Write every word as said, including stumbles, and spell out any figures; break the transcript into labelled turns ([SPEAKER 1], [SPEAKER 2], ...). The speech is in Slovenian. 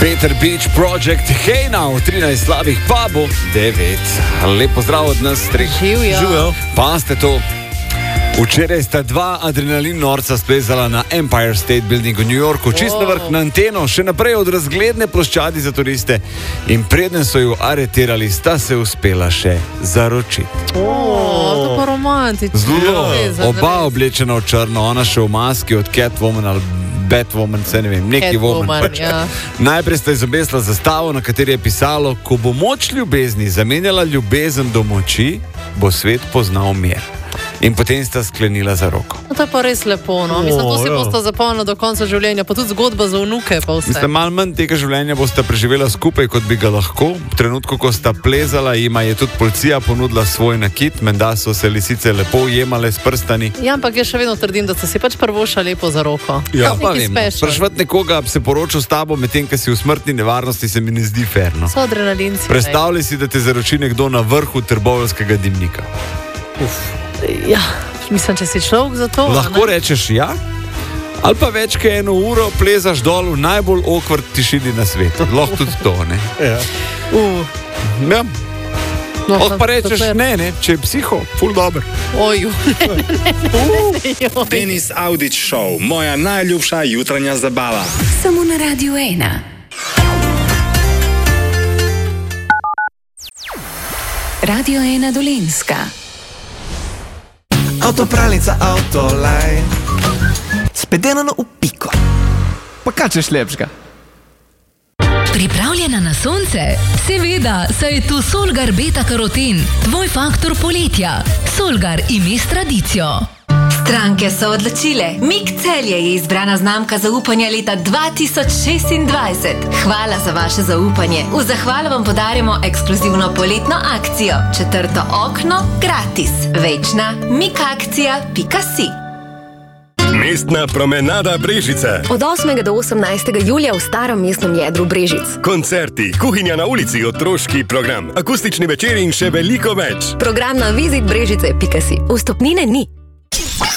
[SPEAKER 1] Peter Beach Project, Hey Now, trinajst slabih, pa bo devet. Lep pozdrav od nas treh.
[SPEAKER 2] Živijo.
[SPEAKER 1] Pa ste to. Včeraj sta dva adrenalin norca splezala na Empire State Building v New Yorku, čist na vrh na anteno, še naprej od razgledne ploščadi za turiste. In preden so ju aretirali, sta se uspela še zaročiti.
[SPEAKER 2] O, to pa romantično.
[SPEAKER 1] Zelo, oba oblečena v črno, ona še v maski od Catwoman ali Batwoman, se ne vem, neki woman. Pač.
[SPEAKER 2] Ja.
[SPEAKER 1] Najprej sta izobesla zastavo, na kateri je pisalo: ko bo moč ljubezni zamenjala ljubezen do moči, bo svet poznal mir. In potem sta sklenila za roko.
[SPEAKER 2] No, to je pa res lepo, no. Mislim, to si bosta zapomnila do konca življenja, pa tudi zgodba za vnuke pa vse.
[SPEAKER 1] Mislim, malo manj tega življenja bosta preživela skupaj, kot bi ga lahko. V trenutku, ko sta plezala, jima je tudi policija ponudila svoj nakit, menda so se lisice lepo ujemale s prstani.
[SPEAKER 2] Ja, ampak jaz še vedno trdim, da sta si pač prvoša lepo za roko.
[SPEAKER 1] Ja, pa vem, sprašvati nekoga, se poročil s tabo, medtem, ko si v smrtni nevarnosti, se mi ne zdi ferno.
[SPEAKER 2] So adrenalinci.
[SPEAKER 1] Predstavljaj si, da te zaroči nekdo na vrhu trboveljskega dimnika. Uf.
[SPEAKER 2] Ja, mislim, če si človek za to.
[SPEAKER 1] Lahko rečeš ja, ali pa več kot eno uro plezaš dol v najbolj awkward tišini na svetu. Lahko tudi to, ne? Ja.
[SPEAKER 2] Uh.
[SPEAKER 1] Ja.
[SPEAKER 2] No,
[SPEAKER 1] Lahko pa rečeš super. ne, ne, če je psiho, ful dober.
[SPEAKER 2] Oju.
[SPEAKER 3] Denis Audić Show, moja najljubša jutranja zabava.
[SPEAKER 4] Samo na Radiu ena. Radio ena Dolenjska.
[SPEAKER 5] Avtopralnica, avtolaj, spedeno na upiko. Pa kaj češ lepšega?
[SPEAKER 6] Pripravljena na sonce? Seveda, saj je tu Solgar Beta Karoten, tvoj faktor poletja. Solgar ime s tradicijo.
[SPEAKER 7] Stranke so odločile. Mik Celje je izbrana znamka zaupanja leta dva tisoč šestindvajset. Hvala za vaše zaupanje. V zahvalo vam podarjamo ekskluzivno poletno akcijo. Četrto okno gratis. Večna mikakcija pika si.
[SPEAKER 8] Mestna promenada Brežice.
[SPEAKER 9] Od osmega do osemnajstega julija v starem mestnem jedru Brežic.
[SPEAKER 8] Koncerti, kuhinja na ulici, otroški program, akustični večeri in še veliko več.
[SPEAKER 9] Program na visit brežice pika si. Vstopnine ni.